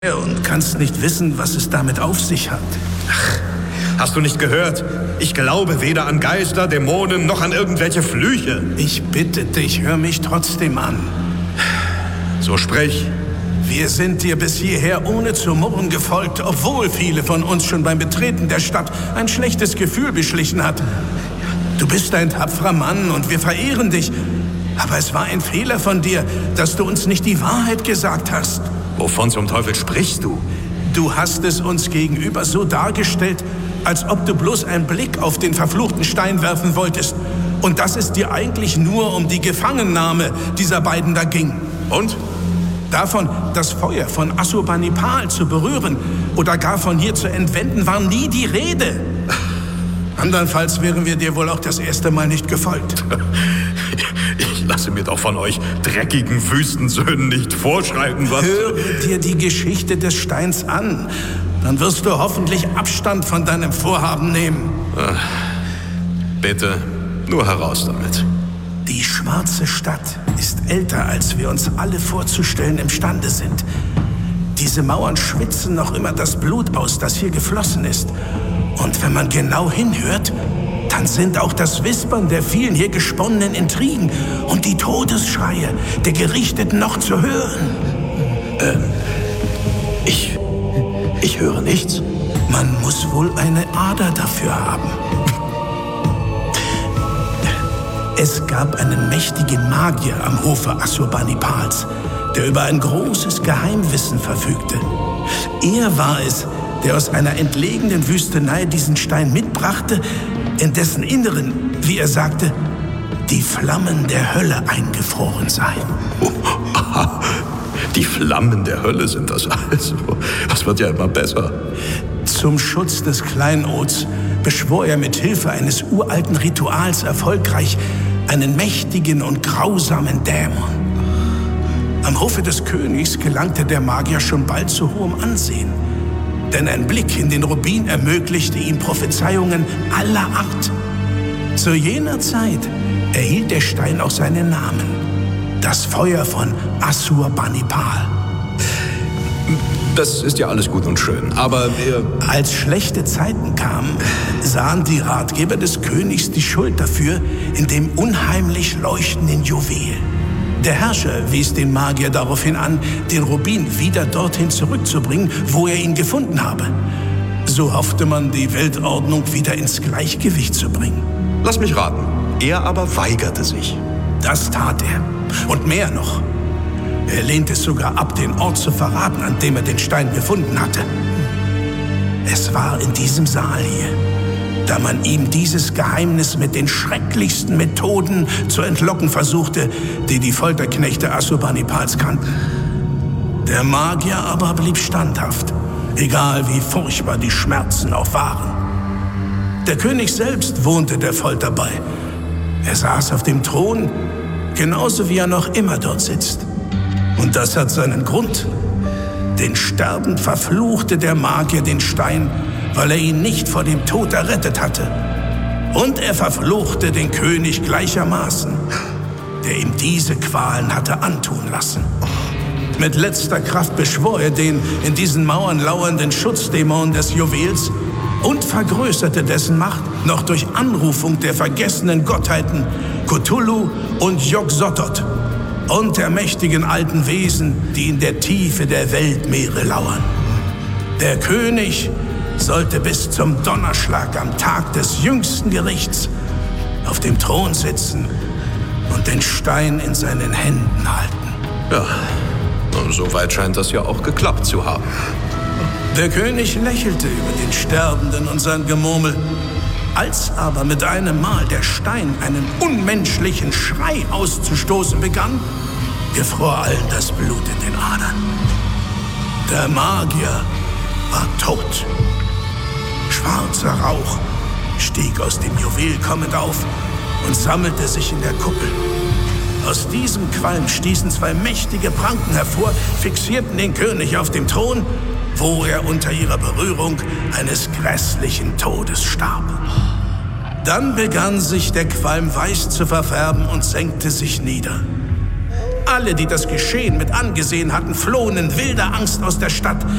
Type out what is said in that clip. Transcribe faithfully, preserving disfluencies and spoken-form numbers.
Und kannst nicht wissen, was es damit auf sich hat. Ach, hast du nicht gehört? Ich glaube weder an Geister, Dämonen, noch an irgendwelche Flüche. Ich bitte dich, hör mich trotzdem an. So sprich. Wir sind dir bis hierher ohne zu murren gefolgt, obwohl viele von uns schon beim Betreten der Stadt ein schlechtes Gefühl beschlichen hat. Du bist ein tapferer Mann und wir verehren dich. Aber es war ein Fehler von dir, dass du uns nicht die Wahrheit gesagt hast. Wovon zum Teufel sprichst du? Du hast es uns gegenüber so dargestellt, als ob du bloß einen Blick auf den verfluchten Stein werfen wolltest. Und dass es dir eigentlich nur um die Gefangennahme dieser beiden da ging. Und? Davon, das Feuer von Assurbanipal zu berühren oder gar von hier zu entwenden, war nie die Rede. Andernfalls wären wir dir wohl auch das erste Mal nicht gefolgt. Ich lasse mir doch von euch dreckigen Wüstensöhnen nicht vorschreiben, was... Höre dir die Geschichte des Steins an. Dann wirst du hoffentlich Abstand von deinem Vorhaben nehmen. Ach, bitte, nur heraus damit. Die schwarze Stadt ist älter, als wir uns alle vorzustellen imstande sind. Diese Mauern schwitzen noch immer das Blut aus, das hier geflossen ist. Und wenn man genau hinhört, dann sind auch das Wispern der vielen hier gesponnenen Intrigen und die Todesschreie der Gerichteten noch zu hören. Ähm, ich, ich höre nichts. Man muss wohl eine Ader dafür haben. Es gab einen mächtigen Magier am Hofe Assurbanipals, der über ein großes Geheimwissen verfügte. Er war es, der aus einer entlegenen Wüstenei diesen Stein mitbrachte, in dessen Inneren, wie er sagte, die Flammen der Hölle eingefroren seien. Oh, aha. Die Flammen der Hölle sind das also. Das wird ja immer besser. Zum Schutz des Kleinods beschwor er mit Hilfe eines uralten Rituals erfolgreich einen mächtigen und grausamen Dämon. Am Hofe des Königs gelangte der Magier schon bald zu hohem Ansehen. Denn ein Blick in den Rubin ermöglichte ihm Prophezeiungen aller Art. Zu jener Zeit erhielt der Stein auch seinen Namen: das Feuer von Assurbanipal. Das ist ja alles gut und schön, aber wir... Als schlechte Zeiten kamen, sahen die Ratgeber des Königs die Schuld dafür in dem unheimlich leuchtenden Juwel. Der Herrscher wies den Magier daraufhin an, den Rubin wieder dorthin zurückzubringen, wo er ihn gefunden habe. So hoffte man, die Weltordnung wieder ins Gleichgewicht zu bringen. Lass mich raten. Er aber weigerte sich. Das tat er. Und mehr noch. Er lehnte es sogar ab, den Ort zu verraten, an dem er den Stein gefunden hatte. Es war in diesem Saal hier, da man ihm dieses Geheimnis mit den schrecklichsten Methoden zu entlocken versuchte, die die Folterknechte Assurbanipals kannten. Der Magier aber blieb standhaft, egal wie furchtbar die Schmerzen auch waren. Der König selbst wohnte der Folter bei. Er saß auf dem Thron, genauso wie er noch immer dort sitzt. Und das hat seinen Grund. Den Sterbend verfluchte der Magier den Stein, weil er ihn nicht vor dem Tod errettet hatte. Und er verfluchte den König gleichermaßen, der ihm diese Qualen hatte antun lassen. Mit letzter Kraft beschwor er den in diesen Mauern lauernden Schutzdämon des Juwels und vergrößerte dessen Macht noch durch Anrufung der vergessenen Gottheiten Cthulhu und Yog-Sothoth und der mächtigen alten Wesen, die in der Tiefe der Weltmeere lauern. Der König sollte bis zum Donnerschlag am Tag des jüngsten Gerichts auf dem Thron sitzen und den Stein in seinen Händen halten. Ja, und soweit scheint das ja auch geklappt zu haben. Der König lächelte über den Sterbenden und sein Gemurmel. Als aber mit einem Mal der Stein einen unmenschlichen Schrei auszustoßen begann, gefror allen das Blut in den Adern. Der Magier war tot. Schwarzer Rauch stieg aus dem Juwel kommend auf und sammelte sich in der Kuppel. Aus diesem Qualm stießen zwei mächtige Pranken hervor, fixierten den König auf dem Thron, wo er unter ihrer Berührung eines grässlichen Todes starb. Dann begann sich der Qualm weiß zu verfärben und senkte sich nieder. Alle, die das Geschehen mit angesehen hatten, flohen in wilder Angst aus der Stadt.